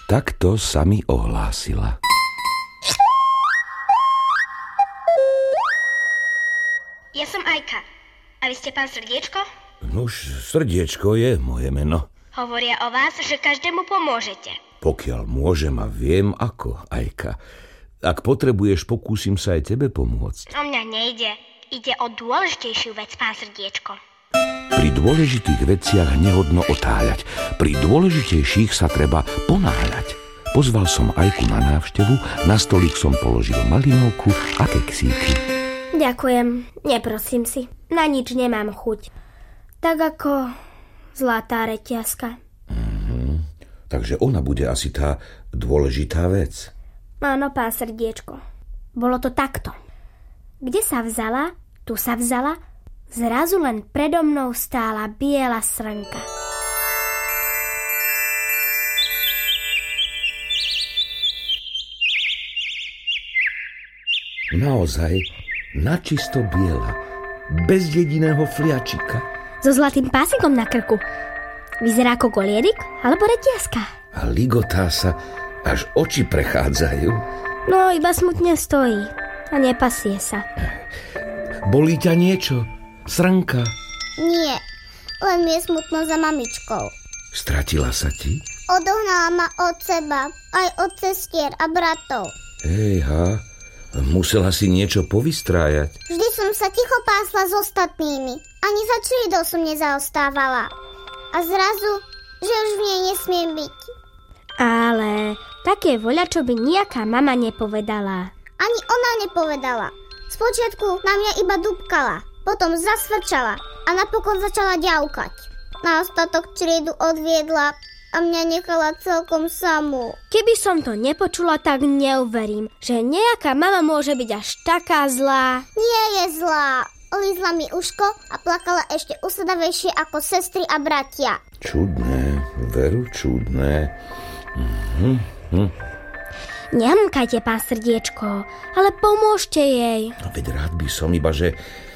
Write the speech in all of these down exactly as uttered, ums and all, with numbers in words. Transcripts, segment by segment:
takto sa mi ohlásila. Ja som Ajka. A vy ste pán Srdiečko? Nuž, Srdiečko je moje meno. Hovoria o vás, že každému pomôžete. Pokiaľ môžem a viem ako, Ajka. Ak potrebuješ, pokúsim sa aj tebe pomôcť. O mňa nejde. Ide o dôležitejšiu vec, pán Srdiečko. Pri dôležitých veciach nehodno otáľať. Pri dôležitejších sa treba ponáhľať. Pozval som Ajku na návštevu, na stolík som položil malinovku a keksíky. Ďakujem, neprosím si. Na nič nemám chuť. Tak ako zlatá reťazka. Mm-hmm. Takže ona bude asi tá dôležitá vec. Áno, pán Srdiečko. Bolo to takto. Kde sa vzala, tu sa vzala, zrazu len predo mnou stála biela srnka. Naozaj, načisto biela, bez jediného fliačika. So zlatým pásikom na krku. Vyzerá ako golierik alebo reťazka. A ligotá sa, až oči prechádzajú. No, iba smutne stojí a nepasie sa. Bolí ťa niečo, srnka? Nie, len mi je smutno za mamičkou. Stratila sa ti? Odohnala ma od seba, aj od sestier a bratov. Hejha, musela si niečo povystrájať. Vždy som sa ticho pásla s ostatnými. Ani za čriedou som nezaostávala. A zrazu, že už v nej nesmiem byť. Ale také voľačo by nejaká mama nepovedala. Ani ona nepovedala. Spočiatku na mňa iba dúbkala, potom zasvrčala a napokon začala ďaukať. Na ostatok čriedu odviedla a mňa nechala celkom samú. Keby som to nepočula, tak neuverím, že nejaká mama môže byť až taká zlá. Nie je zlá. Olízla mi uško a plakala ešte usadavejšie ako sestry a bratia. Čudné, veru čudné. Mhm, mhm. Nehamkajte, pán Srdiečko, ale pomôžte jej. No veď rád by som, iba že...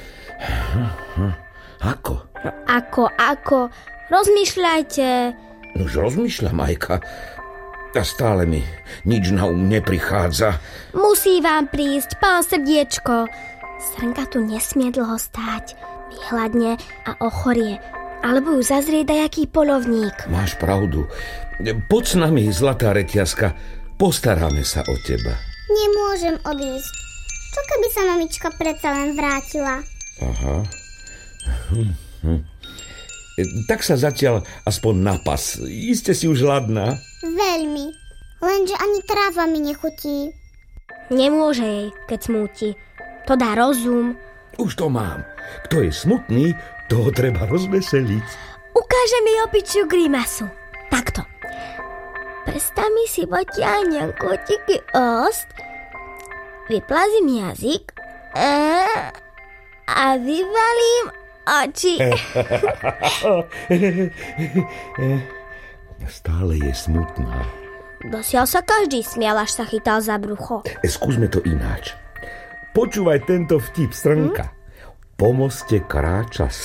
Ako? No, ako, ako? Rozmýšľajte. Nož rozmýšľam, Ajka. A stále mi nič na um neprichádza. Musí vám prísť, pán Srdiečko. Srnka tu nesmie dlho stáť. Vyhladne a ochorie. Alebo ju zazrie dajaký poľovník. Máš pravdu. Poď s nami, zlatá reťazka. Postaráme sa o teba. Nemôžem odísť. Čo keby sa mamička predsa len vrátila? Aha. Hm, hm. Tak sa zatiaľ aspoň napas. Iste si už hladná. Veľmi. Lenže ani tráva mi nechutí. Nemôže jej, keď smúti. To dá rozum. Už to mám. Kto je smutný, toho treba rozveseliť. Ukáže mi opičiu grimasu. Takto. Prstami si potiahnem kotiky ost, vyplazím jazyk a vyvalím oči. Stále je smutná. Dosiaľ sa každý smial, až sa chytal za brucho. E, skúsme to ináč. Počúvaj tento vtip, srnka. Hm? Po moste kráča